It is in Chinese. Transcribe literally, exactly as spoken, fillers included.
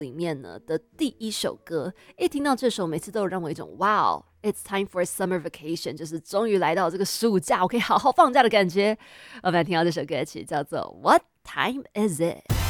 里面呢的第一首歌，一听到这首，每次都有让我一种 Wow, it's time for a summer vacation， 就是终于来到这个暑假，我可以好好放假的感觉。我们来听到这首歌曲叫做 What Time Is It？